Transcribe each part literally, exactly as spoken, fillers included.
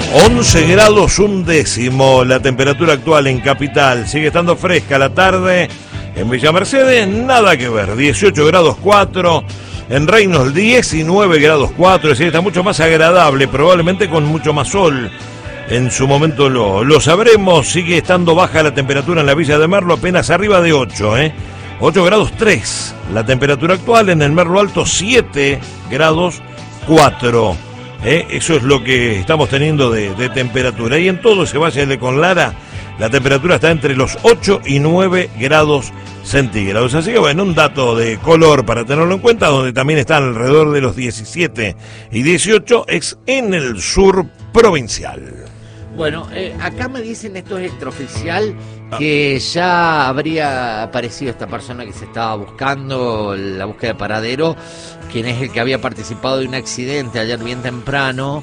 once grados un décimo, la temperatura actual en Capital. Sigue estando fresca la tarde. En Villa Mercedes, nada que ver, dieciocho grados cuatro. En Reinos, diecinueve grados cuatro. Es decir, está mucho más agradable, probablemente con mucho más sol. En su momento lo, lo sabremos. Sigue estando baja la temperatura en la Villa de Merlo, apenas arriba de ocho, ¿eh? ocho grados tres. La temperatura actual en el Merlo Alto, siete grados cuatro. ¿Eh? Eso es lo que estamos teniendo de, de temperatura. Y en todo ese Valle de Conlara, la temperatura está entre los ocho y nueve grados centígrados. Así que bueno, un dato de color para tenerlo en cuenta, donde también están alrededor de los diecisiete y dieciocho, es en el sur provincial. Bueno, eh, acá me dicen, esto es extraoficial, que ya habría aparecido esta persona que se estaba buscando, la búsqueda de paradero, quien es el que había participado de un accidente ayer bien temprano,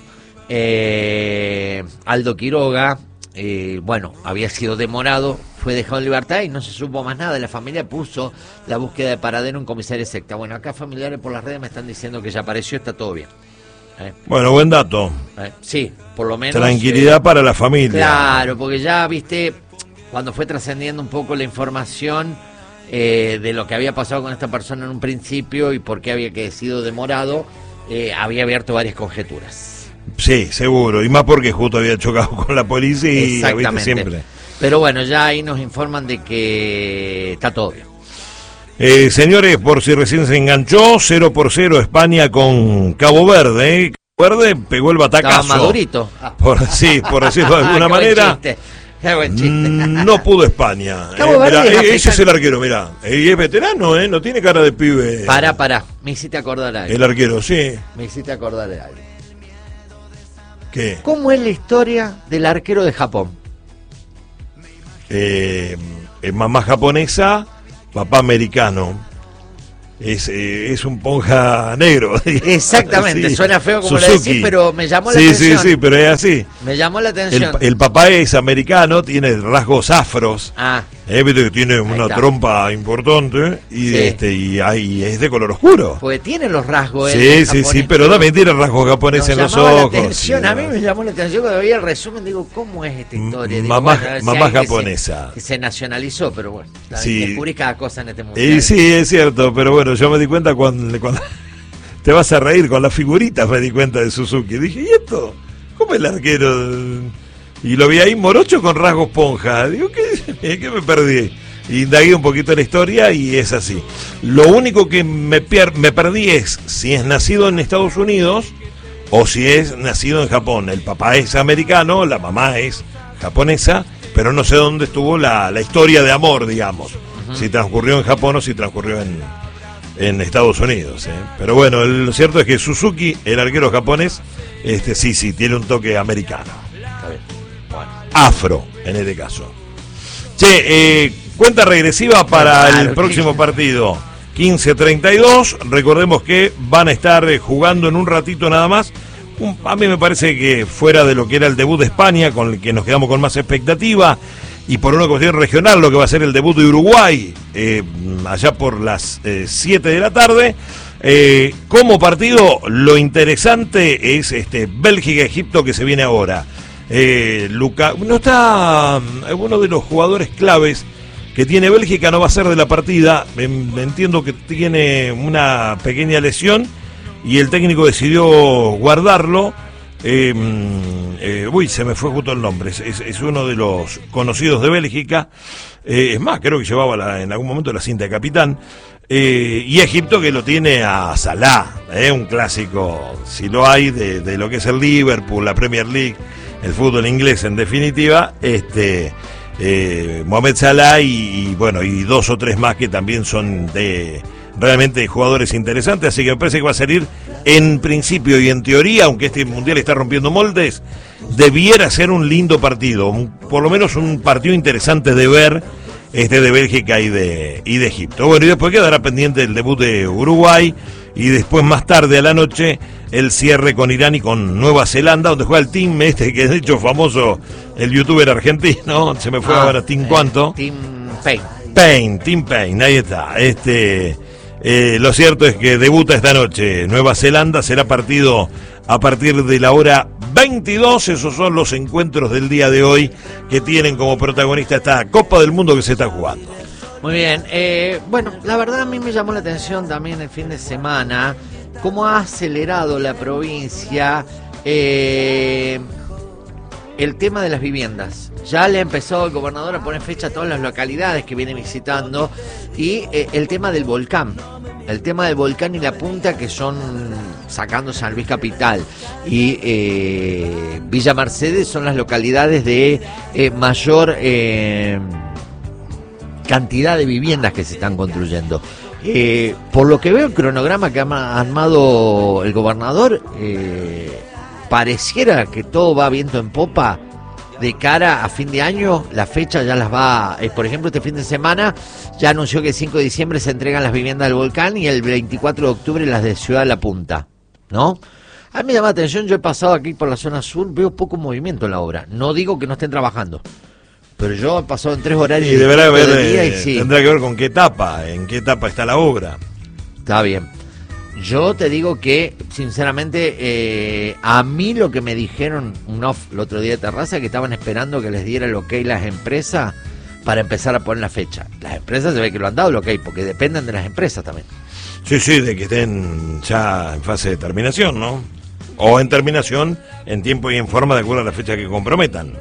eh, Aldo Quiroga. Eh, bueno, había sido demorado, fue dejado en libertad y no se supo más nada. La familia puso la búsqueda de paradero en comisaría secta. Bueno, acá familiares por las redes me están diciendo que ya apareció, está todo bien. Eh. Bueno, buen dato. Eh, sí, por lo menos. Tranquilidad eh, para la familia. Claro, porque ya, viste, cuando fue trascendiendo un poco la información eh, de lo que había pasado con esta persona en un principio y por qué había que sido demorado, eh, había abierto varias conjeturas. Sí, seguro, y más porque justo había chocado con la policía y exactamente. Siempre. Pero bueno, ya ahí nos informan de que está todo bien. Eh, señores, por si recién se enganchó, cero por cero España con Cabo Verde. ¿eh? Cabo Verde pegó el batacazo. Estaba madurito. Ah. Por, sí, por decirlo de alguna Qué manera. Buen chiste. Qué buen chiste. No pudo España. Cabo Eh, Verde mirá, es ese es el arquero, mirá. Y es veterano, ¿eh? No tiene cara de pibe. Pará, pará. Me hiciste acordar algo. El arquero, sí. Me hiciste acordar de algo. ¿Qué? ¿Cómo es la historia del arquero de Japón? Eh, es mamá japonesa, papá americano. Es, eh, es un ponja negro. Exactamente, sí. Suena feo como Suzuki. lo decís, pero me llamó la sí, atención. Sí, sí, pero es así. Me llamó la atención. El, el papá es americano, tiene rasgos afros. Ah. Eh, viste que tiene una está. trompa importante y Sí. este y hay, es de color oscuro. Porque tiene los rasgos. Sí, el sí, japonés, sí, pero también tiene rasgos japoneses en los ojos. La atención. Sí, a mí me llamó la atención cuando vi el resumen, digo, ¿cómo es esta historia? Digo, mamá bueno, si mamá hay que japonesa. Se, que se nacionalizó, pero bueno, Sí. descubrí cada cosa en este mundo. Y sí, es cierto, pero bueno, yo me di cuenta cuando, cuando te vas a reír con las figuritas, me di cuenta de Suzuki. Dije, ¿y esto? ¿Cómo el arquero? Y lo vi ahí morocho con rasgos ponja. Digo, ¿qué, qué me perdí? Indagué un poquito la historia y es así. Lo único que me, pier- me perdí es si es nacido en Estados Unidos o si es nacido en Japón. El papá es americano, la mamá es japonesa, pero no sé dónde estuvo la, la historia de amor, digamos. Uh-huh. Si transcurrió en Japón o si transcurrió en, en Estados Unidos. ¿eh? Pero bueno, el, lo cierto es que Suzuki, el arquero japonés, este sí, sí, tiene un toque americano. Está bien. Bueno. Afro, en este caso. Che, eh... cuenta regresiva para claro, el próximo sí. partido, quince treinta y dos. Recordemos que van a estar jugando en un ratito nada más. Un, a mí me parece que fuera de lo que era el debut de España, con el que nos quedamos con más expectativa, y por una cuestión regional, lo que va a ser el debut de Uruguay, eh, allá por las eh, siete de la tarde. Eh, como partido, lo interesante es este Bélgica-Egipto que se viene ahora. Eh, Luca, no está eh, uno de los jugadores claves que tiene Bélgica, no va a ser de la partida. Entiendo que tiene una pequeña lesión y el técnico decidió guardarlo. Eh, eh, uy, se me fue justo el nombre. Es, es, es uno de los conocidos de Bélgica. Eh, es más, creo que llevaba la, en algún momento la cinta de capitán. Eh, y Egipto, que lo tiene a Salah, eh, un clásico, si lo hay, de, de lo que es el Liverpool, la Premier League, el fútbol inglés en definitiva. Este... Eh, Mohamed Salah y, y bueno y dos o tres más que también son de realmente jugadores interesantes, así que me parece que va a salir en principio y en teoría, aunque este mundial está rompiendo moldes, debiera ser un lindo partido, un, por lo menos un partido interesante de ver, este de Bélgica y de y de Egipto. Bueno, y después quedará pendiente el debut de Uruguay y después más tarde a la noche el cierre con Irán y con Nueva Zelanda, donde juega el team este que de hecho famoso, el youtuber argentino, se me fue ah, ahora, Team ¿cuánto? Eh, team Payne. Payne, Team Payne, ahí está. Este, eh, lo cierto es que debuta esta noche Nueva Zelanda, será partido a partir de la hora veintidós. Esos son los encuentros del día de hoy que tienen como protagonista esta Copa del Mundo que se está jugando. Muy bien, eh, bueno, la verdad a mí me llamó la atención también el fin de semana cómo ha acelerado la provincia eh, el tema de las viviendas. Ya le ha empezado el gobernador a poner fecha a todas las localidades que viene visitando y eh, el tema del volcán, el tema del volcán y la punta que son sacando San Luis Capital y eh, Villa Mercedes son las localidades de eh, mayor eh, cantidad de viviendas que se están construyendo. Eh, por lo que veo el cronograma que ha armado el gobernador, eh, pareciera que todo va viento en popa de cara a fin de año. La fecha ya las va, eh, por ejemplo, este fin de semana ya anunció que el cinco de diciembre se entregan las viviendas del volcán y el veinticuatro de octubre las de Ciudad de la Punta, ¿no? A mí me llama la atención, yo he pasado aquí por la zona sur, veo poco movimiento en la obra. No digo que no estén trabajando, pero yo he pasado en tres horarios y deberá haber, del día y eh, sí. Tendrá que ver con qué etapa, en qué etapa está la obra. Está bien. Yo te digo que, sinceramente, eh, a mí lo que me dijeron un off el otro día de Terraza, que estaban esperando que les diera el ok las empresas para empezar a poner la fecha. Las empresas se ve que lo han dado el ok, porque dependen de las empresas también. Sí, sí, de que estén ya en fase de terminación, ¿no? O en terminación, en tiempo y en forma, de acuerdo a la fecha que comprometan.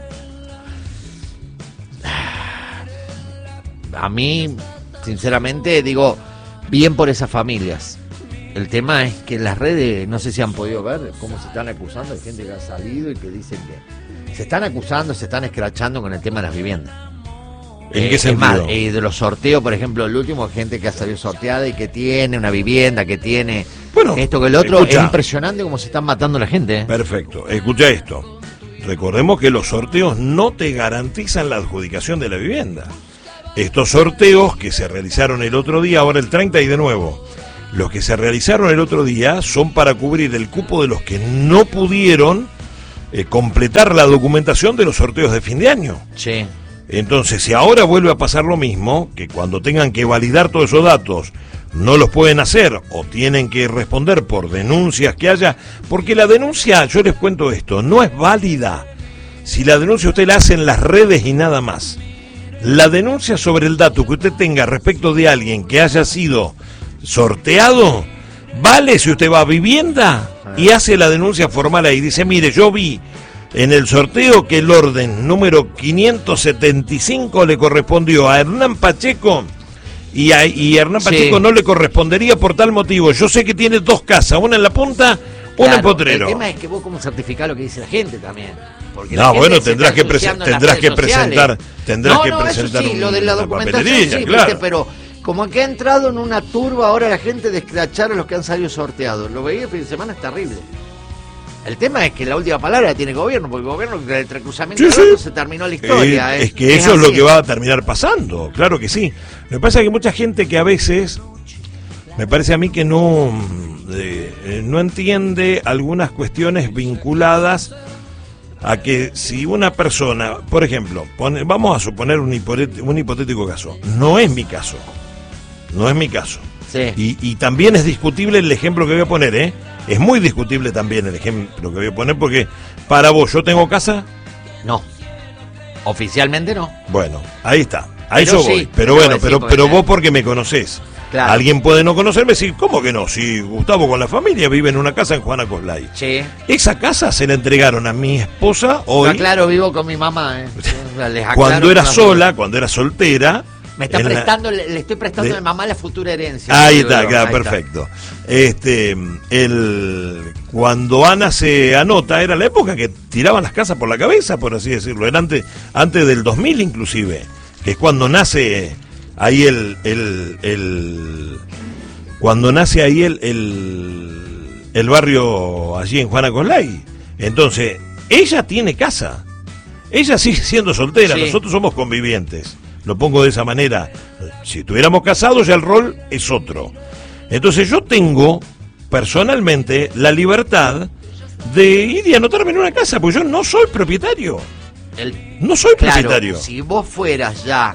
A mí, sinceramente, digo, bien por esas familias. El tema es que en las redes, no sé si han podido ver cómo se están acusando, hay gente que ha salido y que dicen que se están acusando, se están escrachando con el tema de las viviendas. ¿En eh, qué sentido? Es más, eh, de los sorteos, por ejemplo, el último, gente que ha salido sorteada y que tiene una vivienda, que tiene bueno, esto que el otro, escucha, es impresionante cómo se están matando la gente. ¿eh? Perfecto, escucha esto. Recordemos que los sorteos no te garantizan la adjudicación de la vivienda. Estos sorteos que se realizaron el otro día, ahora el treinta y de nuevo, los que se realizaron el otro día son para cubrir el cupo de los que no pudieron eh, completar la documentación de los sorteos de fin de año. Sí. Entonces, si ahora vuelve a pasar lo mismo, que cuando tengan que validar todos esos datos no los pueden hacer o tienen que responder por denuncias que haya, porque la denuncia, yo les cuento esto, no es válida si la denuncia usted la hace en las redes y nada más. La denuncia sobre el dato que usted tenga respecto de alguien que haya sido sorteado, vale si usted va a vivienda y hace la denuncia formal ahí. Dice, mire, yo vi en el sorteo que el orden número quinientos setenta y cinco le correspondió a Hernán Pacheco y a y Hernán Pacheco sí. no le correspondería por tal motivo. Yo sé que tiene dos casas, una en La Punta, una claro, en Potrero. El tema es que vos cómo certificás lo que dice la gente también. Porque no, bueno, tendrás que, presen tendrás que presentar, tendrás no, que no, presentar eso sí, un, lo de la documentación, sí, claro. ¿viste? Pero como que ha entrado en una turba ahora la gente de escrachar a los que han salido sorteados. Lo veía el fin de semana, es terrible. El tema es que la última palabra la tiene el gobierno, porque el gobierno, el entrecruzamiento sí, de datos, sí. se terminó la historia. Eh, eh. es que eso es, es lo que va a terminar pasando, claro que sí. Lo que pasa es que mucha gente que a veces, me parece a mí que no, eh, no entiende algunas cuestiones vinculadas a que si una persona, por ejemplo, pone, vamos a suponer un, hipotético, un hipotético caso, no es mi caso, no es mi caso. Sí. Y, y también es discutible el ejemplo que voy a poner, ¿eh? Es muy discutible también el ejemplo que voy a poner, porque para vos, ¿yo tengo casa? No. Oficialmente no. Bueno, ahí está. Ahí pero yo sí, voy. Pero bueno, pero, sí, pero vos porque me conocés. Claro. Alguien puede no conocerme y decir, ¿cómo que no? Si Gustavo con la familia vive en una casa en Juana Coslay. Sí. Esa casa se la entregaron a mi esposa hoy. Yo aclaro, vivo con mi mamá. Eh. Les cuando era sola, cuando era soltera. Me está prestando, la... le, le estoy prestando de... a mi mamá la futura herencia. Ahí está, claro, ahí perfecto. Está. Este, el, cuando Ana se anota, era la época que tiraban las casas por la cabeza, por así decirlo. Era antes, antes del dos mil inclusive, que es cuando nace ahí el, el, el cuando nace ahí el, el, el barrio allí en Juana Coslay. Entonces, ella tiene casa. Ella sigue siendo soltera, sí. Nosotros somos convivientes. Lo pongo de esa manera. Si estuviéramos casados ya el rol es otro. Entonces yo tengo personalmente la libertad de ir y anotarme en una casa, porque yo no soy propietario. El, no soy claro, propietario. Si vos fueras ya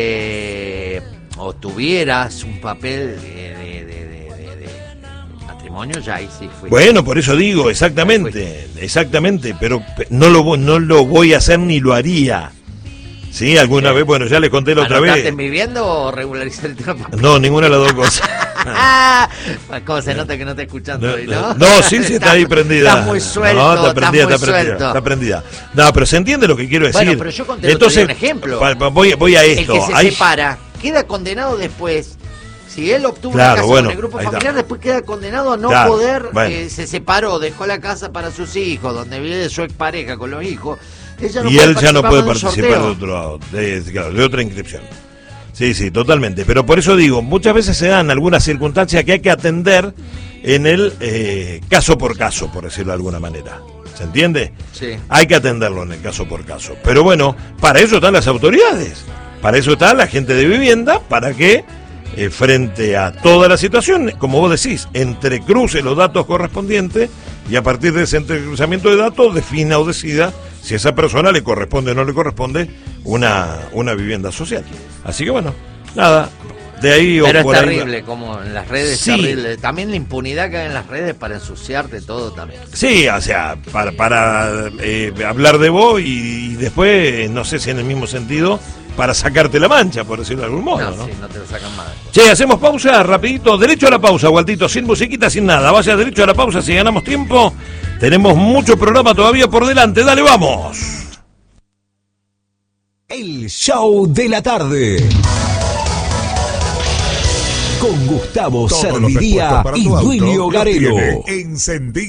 eh, o tuvieras un papel de, de, de, de, de, de matrimonio, ya ahí sí fui. Bueno, por eso digo, exactamente, exactamente, pero no lo, no lo voy a hacer ni lo haría. Sí, alguna sí. vez, bueno, ya les conté la otra vez. ¿Anotaste viviendo o regularizar el tiempo? No, ninguna de las dos cosas. ¿Cómo se nota que no te escuchando no, hoy, no? No, sí, sí, está ahí prendida. Está muy suelto, no, está prendida, está, muy está, prendida suelto. está prendida. No, pero se entiende lo que quiero decir. Bueno, pero yo conté Entonces, un ejemplo. Voy, voy a esto. El que se Hay... separa, queda condenado después. Si él obtuvo claro, una casa bueno, con el grupo familiar, después queda condenado a no claro, poder, bueno. eh, se separó, dejó la casa para sus hijos, donde vive su expareja con los hijos. Ella no y él ya no puede de participar de otro lado, de, claro, de otra inscripción. Sí, sí, totalmente. Pero por eso digo, muchas veces se dan algunas circunstancias que hay que atender en el eh, caso por caso, por decirlo de alguna manera. ¿Se entiende? Sí. Hay que atenderlo en el caso por caso. Pero bueno, para eso están las autoridades. Para eso está la gente de vivienda, para que eh, frente a toda la situación, como vos decís, entrecruce los datos correspondientes y a partir de ese entrecruzamiento de datos defina o decida si a esa persona le corresponde o no le corresponde una, una vivienda social. Así que bueno, nada, de ahí Pero o por es ahí. terrible, como en las redes, sí. terrible. También la impunidad que hay en las redes para ensuciarte todo también. Sí, o sea, para, para eh, hablar de vos y, y después, no sé si en el mismo sentido, para sacarte la mancha, por decirlo de algún modo, ¿no? No, sí, no te lo sacan más. Che, hacemos pausa, rapidito, derecho a la pausa, Waltito, sin musiquita, sin nada. Vaya derecho a la pausa, si ganamos tiempo, tenemos mucho programa todavía por delante. Dale, vamos. El show de la tarde. Con Gustavo Cerviría y Duilio Garelo. Encendido.